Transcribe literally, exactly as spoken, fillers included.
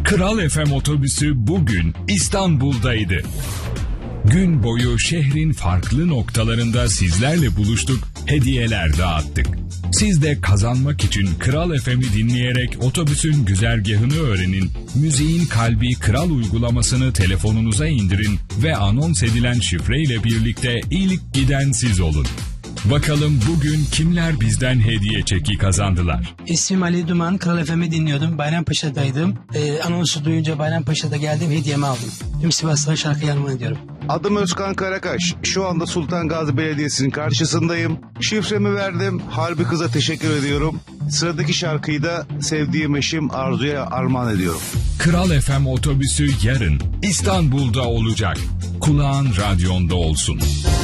Kral F M otobüsü bugün İstanbul'daydı. Gün boyu şehrin farklı noktalarında sizlerle buluştuk, hediyeler dağıttık. Siz de kazanmak için Kral F M'i dinleyerek otobüsün güzergahını öğrenin, müziğin kalbi Kral uygulamasını telefonunuza indirin ve anons edilen şifreyle birlikte ilk giden siz olun. Bakalım bugün kimler bizden hediye çeki kazandılar? İsmim Ali Duman, Kral F M'i dinliyordum. Bayrampaşa'daydım. Ee, anonsu duyunca Bayrampaşa'da geldim, hediyemi aldım. Tüm Sivaslı'ya şarkıyı armağan ediyorum. Adım Özkan Karakaş. Şu anda Sultan Gazi Belediyesi'nin karşısındayım. Şifremi verdim. Harbi kıza teşekkür ediyorum. Sıradaki şarkıyı da sevdiğim eşim Arzu'ya armağan ediyorum. Kral F M otobüsü yarın İstanbul'da olacak. Kulağın radyonda olsun.